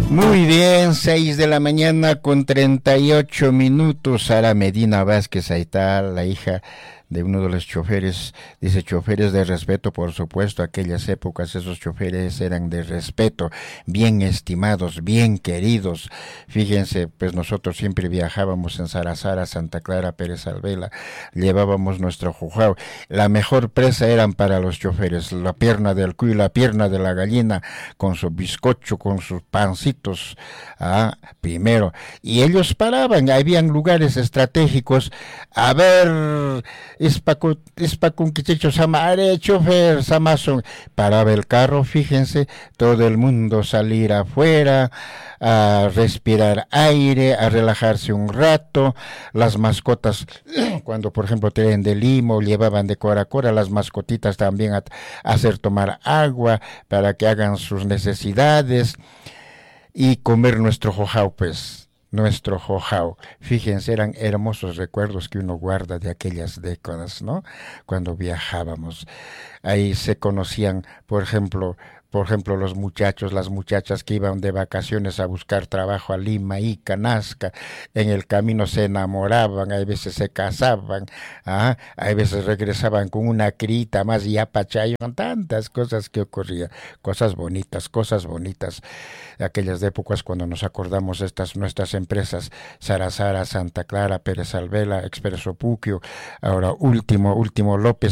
Muy bien, 6 de la mañana con 38 minutos. Sara Medina Vázquez, ahí está la hija de uno de los choferes. Dice choferes de respeto, por supuesto, aquellas épocas esos choferes eran de respeto, bien estimados, bien queridos. Fíjense, pues nosotros siempre viajábamos en Sarazara, Santa Clara, Pérez Alvela, llevábamos nuestro jujao. La mejor presa eran para los choferes, la pierna del cuy, la pierna de la gallina, con su bizcocho, con sus pancitos, primero. Y ellos paraban, habían lugares estratégicos. A ver, Ispacun Quichecho Samare, chofer, Samason, paraba el carro, fíjense, todo el mundo salir afuera, a respirar aire, a relajarse un rato. Las mascotas, cuando por ejemplo traen de limo, llevaban de cora a cora, las mascotitas también a hacer tomar agua para que hagan sus necesidades y comer nuestro jojao, pues. Nuestro jojao. Fíjense, eran hermosos recuerdos que uno guarda de aquellas décadas, ¿no? Cuando viajábamos. Ahí se conocían, por ejemplo, los muchachos, las muchachas que iban de vacaciones a buscar trabajo a Lima y Nazca, en el camino se enamoraban, a veces se casaban, a veces regresaban con una crita más y apachayon, tantas cosas que ocurrían, cosas bonitas, de aquellas épocas cuando nos acordamos de estas nuestras empresas, Sarazara, Santa Clara, Pérez Alvela, Expreso Puquio, ahora último López,